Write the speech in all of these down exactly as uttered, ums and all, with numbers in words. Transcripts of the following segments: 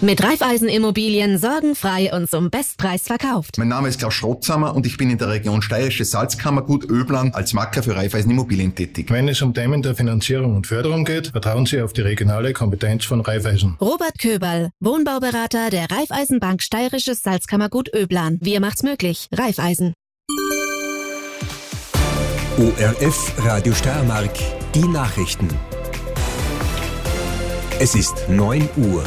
Mit Raiffeisen Immobilien sorgenfrei und zum Bestpreis verkauft. Mein Name ist Klaus Schrotzhammer und ich bin in der Region Steirische Salzkammergut Öblan als Makler für Raiffeisen Immobilien tätig. Wenn es um Themen der Finanzierung und Förderung geht, vertrauen Sie auf die regionale Kompetenz von Raiffeisen. Robert Köberl, Wohnbauberater der Raiffeisenbank Steirisches Salzkammergut Öblan. Wir macht's möglich. Raiffeisen. O R F Radio Steiermark, die Nachrichten. Es ist neun Uhr.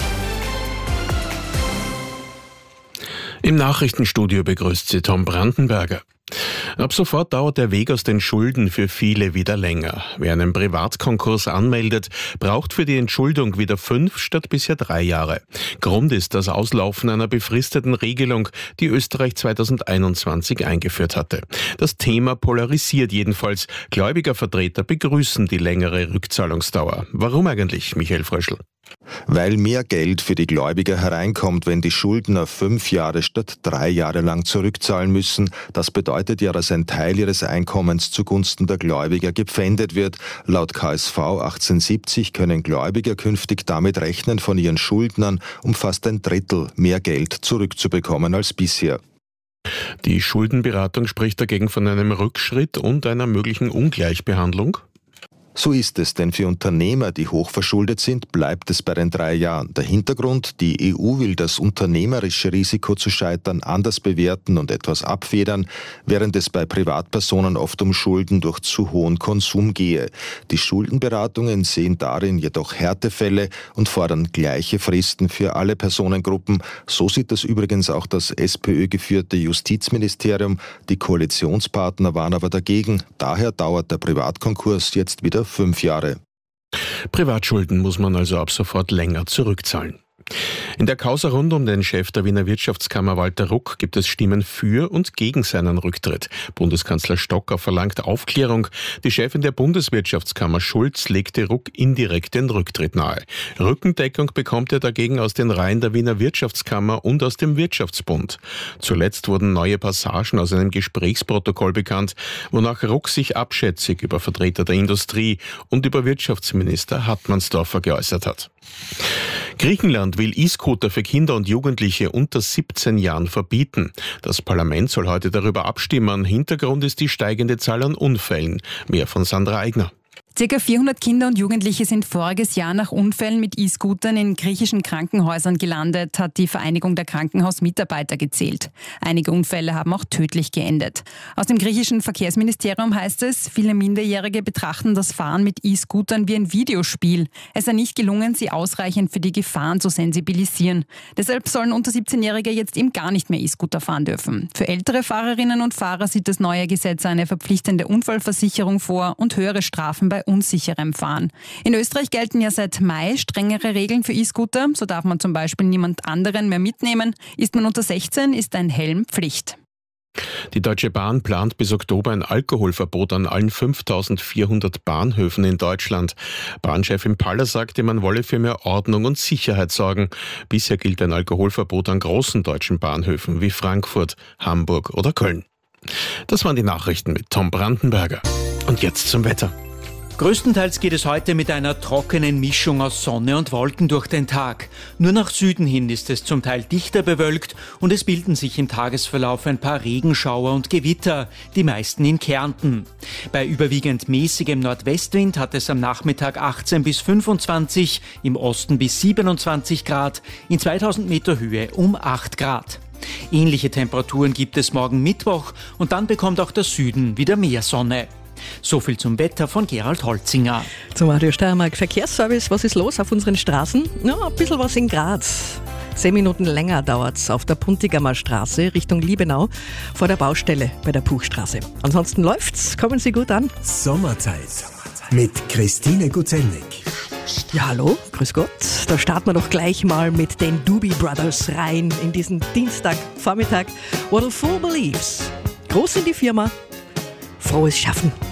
Im Nachrichtenstudio begrüßt Sie Tom Brandenberger. Ab sofort dauert der Weg aus den Schulden für viele wieder länger. Wer einen Privatkonkurs anmeldet, braucht für die Entschuldung wieder fünf statt bisher drei Jahre. Grund ist das Auslaufen einer befristeten Regelung, die Österreich zweitausendeinundzwanzig eingeführt hatte. Das Thema polarisiert jedenfalls. Gläubigervertreter begrüßen die längere Rückzahlungsdauer. Warum eigentlich, Michael Fröschl? Weil mehr Geld für die Gläubiger hereinkommt, wenn die Schuldner fünf Jahre statt drei Jahre lang zurückzahlen müssen. Das bedeutet ja, dass ein Teil ihres Einkommens zugunsten der Gläubiger gepfändet wird. Laut K S V achtzehnhundertsiebzig können Gläubiger künftig damit rechnen, von ihren Schuldnern um fast ein Drittel mehr Geld zurückzubekommen als bisher. Die Schuldenberatung spricht dagegen von einem Rückschritt und einer möglichen Ungleichbehandlung. So ist es, denn für Unternehmer, die hochverschuldet sind, bleibt es bei den drei Jahren. Der Hintergrund: Die E U will das unternehmerische Risiko zu scheitern anders bewerten und etwas abfedern, während es bei Privatpersonen oft um Schulden durch zu hohen Konsum gehe. Die Schuldenberatungen sehen darin jedoch Härtefälle und fordern gleiche Fristen für alle Personengruppen. So sieht das übrigens auch das SPÖ-geführte Justizministerium. Die Koalitionspartner waren aber dagegen. Daher dauert der Privatkonkurs jetzt wieder fünf Jahre. Privatschulden muss man also ab sofort länger zurückzahlen. In der Causa rund um den Chef der Wiener Wirtschaftskammer Walter Ruck gibt es Stimmen für und gegen seinen Rücktritt. Bundeskanzler Stocker verlangt Aufklärung. Die Chefin der Bundeswirtschaftskammer Schulz legte Ruck indirekt den Rücktritt nahe. Rückendeckung bekommt er dagegen aus den Reihen der Wiener Wirtschaftskammer und aus dem Wirtschaftsbund. Zuletzt wurden neue Passagen aus einem Gesprächsprotokoll bekannt, wonach Ruck sich abschätzig über Vertreter der Industrie und über Wirtschaftsminister Hartmannsdorfer geäußert hat. Griechenland will E-Scooter für Kinder und Jugendliche unter siebzehn Jahren verbieten. Das Parlament soll heute darüber abstimmen. Hintergrund ist die steigende Zahl an Unfällen. Mehr von Sandra Eigner. Circa vierhundert Kinder und Jugendliche sind voriges Jahr nach Unfällen mit E-Scootern in griechischen Krankenhäusern gelandet, hat die Vereinigung der Krankenhausmitarbeiter gezählt. Einige Unfälle haben auch tödlich geendet. Aus dem griechischen Verkehrsministerium heißt es, viele Minderjährige betrachten das Fahren mit E-Scootern wie ein Videospiel. Es sei nicht gelungen, sie ausreichend für die Gefahren zu sensibilisieren. Deshalb sollen unter siebzehnjährige jetzt eben gar nicht mehr E-Scooter fahren dürfen. Für ältere Fahrerinnen und Fahrer sieht das neue Gesetz eine verpflichtende Unfallversicherung vor und höhere Strafen bei unsicherem Fahren. In Österreich gelten ja seit Mai strengere Regeln für E-Scooter. So darf man zum Beispiel niemand anderen mehr mitnehmen. Ist man unter sechzehn, ist ein Helm Pflicht. Die Deutsche Bahn plant bis Oktober ein Alkoholverbot an allen fünftausendvierhundert Bahnhöfen in Deutschland. Bahnchefin Paller sagte, man wolle für mehr Ordnung und Sicherheit sorgen. Bisher gilt ein Alkoholverbot an großen deutschen Bahnhöfen wie Frankfurt, Hamburg oder Köln. Das waren die Nachrichten mit Tom Brandenberger. Und jetzt zum Wetter. Größtenteils geht es heute mit einer trockenen Mischung aus Sonne und Wolken durch den Tag. Nur nach Süden hin ist es zum Teil dichter bewölkt und es bilden sich im Tagesverlauf ein paar Regenschauer und Gewitter, die meisten in Kärnten. Bei überwiegend mäßigem Nordwestwind hat es am Nachmittag achtzehn bis fünfundzwanzig, im Osten bis siebenundzwanzig Grad, in zweitausend Meter Höhe um acht Grad. Ähnliche Temperaturen gibt es morgen Mittwoch und dann bekommt auch der Süden wieder mehr Sonne. So viel zum Wetter von Gerald Holzinger. Zum Radio Steiermark Verkehrsservice. Was ist los auf unseren Straßen? Ja, ein bisschen was in Graz. Zehn Minuten länger dauert es auf der Puntigamer Straße Richtung Liebenau vor der Baustelle bei der Puchstraße. Ansonsten läuft's. Kommen Sie gut an. Sommerzeit mit Christine Guzelnik. Ja, hallo, grüß Gott. Da starten wir doch gleich mal mit den Doobie Brothers rein in diesen Dienstagvormittag. What a Fool Believes. Groß in die Firma. Frohes Schaffen.